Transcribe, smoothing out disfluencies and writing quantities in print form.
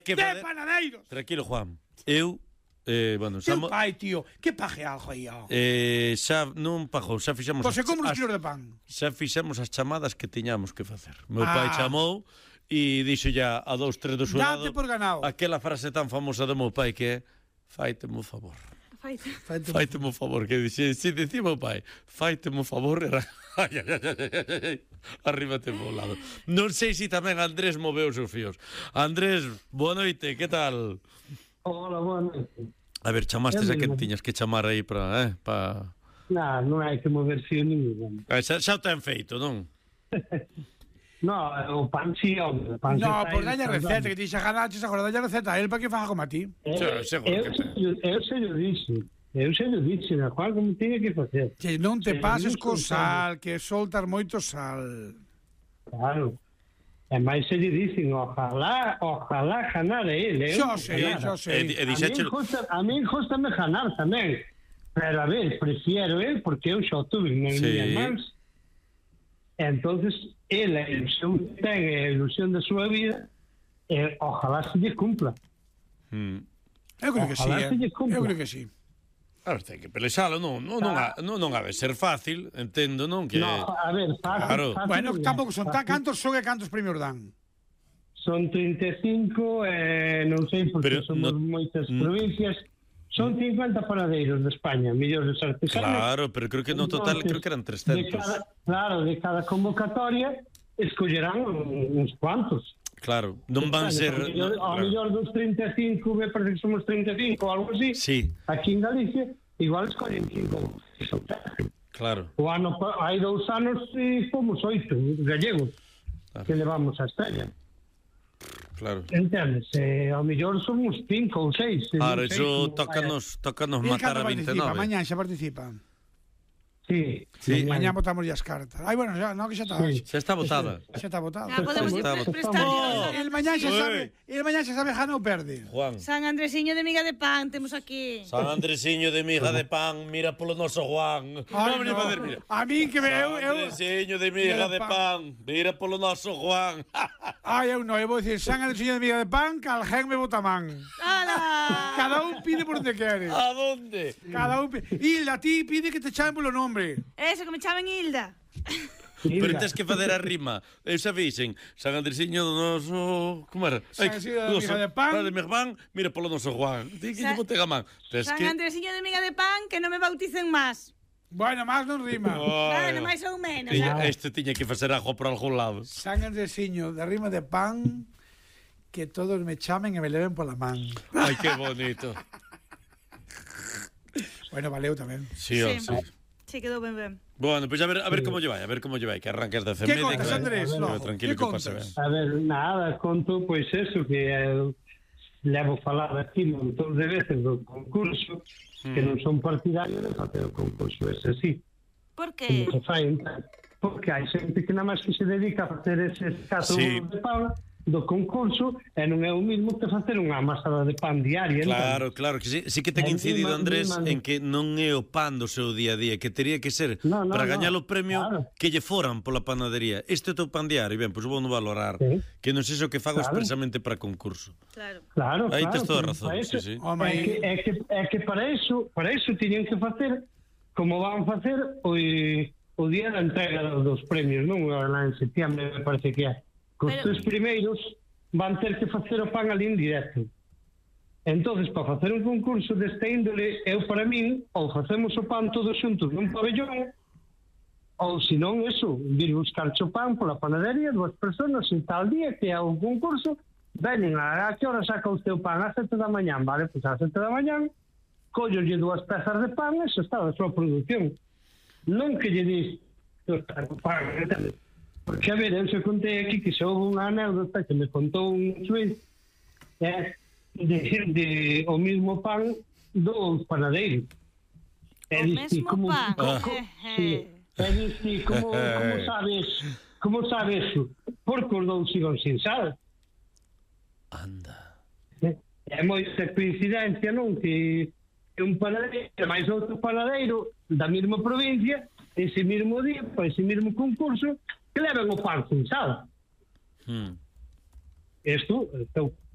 De panadeiros. Tranquilo, Juan. Eu, bueno, Teu pai, tío, que paje algo aí, ó. xa non pagou, xa fixemos Pois se como uns kilos de pan. xa fixemos as chamadas que tiñamos que facer. Meu pai chamou e dixo ya a 2, 3 do seu lado Date por ganado. aquela frase tan famosa do meu pai que é: faiteme o favor. Faiteme o favor, que dixe, si dicía meu pai, faiteme o favor, era arriba te po lado. Non sei se tamén Andrés moveu os seus fíos. Andrés, boa noite, que tal? Hola, boa noite. A ver, chamastes a quen tiñas que chamar aí para, Non hai que mover fío ningún. Xa o ten feito, non? No, o pan si, hombre. No, por dalle receta, que ti xa ganaches, agora dalle receta a él para que faga como a ti. Seguro que ten. Eu se lo dixo, a Juan como tiña que facer. Que non te pases co sal, que soltas moito sal. Claro. E máis se lle dicen, ojalá ganar ele. Xo sei. A min gustame ganar tamén. Pero a ver, prefiero el, porque eu xa tuve nas miñas mans. Entonces, él, a ilusión que ten, a ilusión da súa vida, ojalá se lle cumpla. Eu creo que sí, eu creo que sí. A ver, ten que pelexalo, non ha de ser fácil, entendo, non? Que... No, a ver, fácil. Bueno, tampouco son cantos son e cantos premios dan? Son 35, non sei, porque somos moitas provincias. Son 50 panadeiros de España, millóns de artesanos. Claro, pero creo que no total creo que eran 300. De cada convocatoria escollerán uns cuantos. Claro, non van ser... Ao mellor dos 35, me parece que somos 35 ou algo así. Sí. Aquí en Galicia, igual escollen 5. Claro. Hai 2 anos e fomos 8 gallegos que levamos a estrella. Claro. Entendes? Ao mellor somos 5 ou 6. Claro, iso tócanos matar a 29. Mañán xa participa. Sí. Mañán votamos as cartas. Ai, bueno, xa, no, que xa está. Xa está votada. Xa está votada. Podemos prestar. El mañán xa sabe gana ou perde. Juan. San Andresiño de miga de pan temos aquí. San Andresiño de miga de pan, mira polo noso Juan. Mira. A min que me San Andresiño de miga de pan, mira polo noso Juan. Ai, eu non, eu vou dicir San Andresiño de miga de pan, que alguén me bota man. ¡Hala! Cada un pide por onde quere. A donde? Cada un pide. Hilda, ti pide que te chamen polo nombre. Eso, que me chamen Hilda. Pero tens que fazer a rima. Eu xa fixen San Andresiño do noso... Como era? San Andresiño de miga de pan, mira polo noso Juan. Ti que lle botega man. San Andresiño de miga de pan, que non me bauticen máis. Bueno, máis non rima. Bueno, máis ou menos. Este tiña que facer ajo por algún lado. San Andresiño de rima de pan, que todos me chamen e me leven pola man. Ai, que bonito. Bueno, valeu tamén. Sí. Sí, quedou ben. Bueno, pois a ver como lle vai, que arranques de CMD. Que contas, Andrés? Tranquilo, que pase ben. A ver, nada, conto, pois eso, que levo falado aquí montón de veces do concurso, que non son partidarios de facer o concurso ese así. Por que? Porque hai xente que nada máis que se dedica a facer eses 4 de pan do concurso e non é o mismo que facer unha amasada de pan diaria. Claro, que sí que ten incidido Andrés en que non é o pan do seu día a día, que teria que ser para gañar o premio que lle foran pola panadería. Este é o teu pan diario, ben, pois vou non valorar, que non sei o que fago expresamente para concurso. Claro. Aí tes toda a razón, sí. É que para iso tiñen que facer como van facer o día da entrega dos premios, non? En septiembre me parece que é. Os 3 primeiros van ter que facer o pan ali en directo. Entonces, para facer un concurso deste índole, para min, ou facemos o pan todos xuntos nun pabellón, ou senón eso, vir buscar o pan pola panadería, 2 personas, en tal día que é o concurso, venen a que hora saca o teu pan? A 7 da mañán, vale? Pois a 7 da mañán, collolle 2 pezas de pan, e eso está da súa produción. Non que lle dis, o pan, entende? Porque, a ver, eu se contei aquí que xa houve unha anécdota que me contou un xuiz de o mismo pan do panadeiro. O mesmo pan? Como sabes eso? Porque os dous iban sin sal. Anda. É moita coincidencia, non? Que un panadeiro e máis outro panadeiro da mesma provincia, ese mesmo día, para ese mesmo concurso, que levan o pan sin sal. Isto